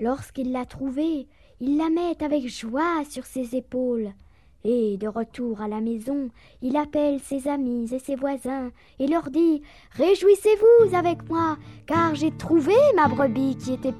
Lorsqu'il l'a trouvée, il la met avec joie sur ses épaules. Et de retour à la maison, il appelle ses amis et ses voisins et leur dit « Réjouissez-vous avec moi, car j'ai trouvé ma brebis qui était